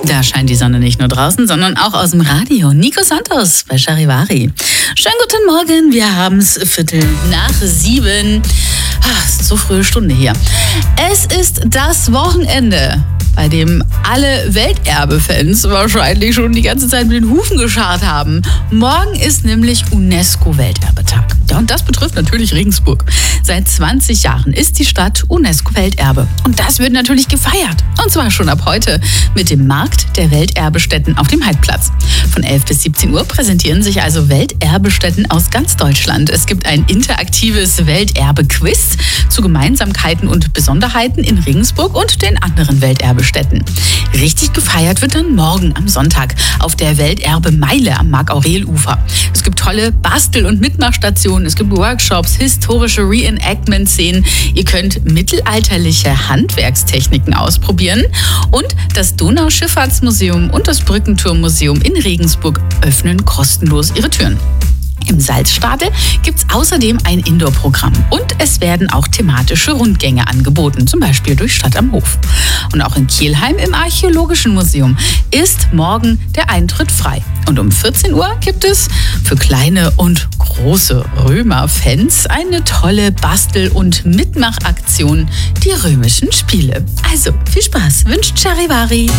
Da scheint die Sonne nicht nur draußen, sondern auch aus dem Radio. Nico Santos bei Charivari. Schönen guten Morgen, wir haben es 7:15. So frühe Stunde hier. Es ist das Wochenende, bei dem alle Welterbe-Fans wahrscheinlich schon die ganze Zeit mit den Hufen gescharrt haben. Morgen ist nämlich UNESCO-Welterbetag. Ja, und das betrifft natürlich Regensburg. Seit 20 Jahren ist die Stadt UNESCO-Welterbe. Und das wird natürlich gefeiert. Und zwar schon ab heute mit dem Markt der Welterbestätten auf dem Heidplatz. Von 11 bis 17 Uhr präsentieren sich also Welterbestätten aus ganz Deutschland. Es gibt ein interaktives Welterbe-Quiz zu Gemeinsamkeiten und Besonderheiten in Regensburg und den anderen Welterbestätten. Richtig gefeiert wird dann morgen am Sonntag auf der Welterbe-Meile am Mark-Aurel-Ufer. Es gibt tolle Bastel- und Mitmachstationen, es gibt Workshops, historische Reenactment-Szenen. Ihr könnt mittelalterliche Handwerkstechniken ausprobieren und das Donauschifffahrtsmuseum und das Brückenturmmuseum in Regensburg öffnen kostenlos ihre Türen. Im Salzstadel gibt es außerdem ein Indoor-Programm und es werden auch thematische Rundgänge angeboten, zum Beispiel durch Stadt am Hof. Und auch in Kelheim im Archäologischen Museum ist morgen der Eintritt frei. Und um 14 Uhr gibt es für kleine und große Römer-Fans eine tolle Bastel- und Mitmachaktion, die Römischen Spiele. Also viel Spaß, wünscht Charivari.